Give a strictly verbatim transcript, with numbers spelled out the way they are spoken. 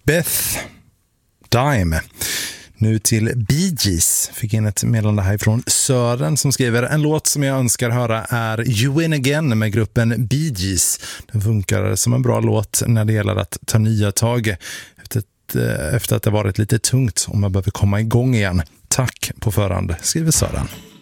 Beth Dime. Nu till Bee Gees. Fick in ett meddelande härifrån Sören som skriver: en låt som jag önskar höra är You Win Again med gruppen Bee Gees. Den funkar som en bra låt när det gäller att ta nya tag efter, efter att det varit lite tungt om man behöver komma igång igen. Tack på förhand, skriver Sören.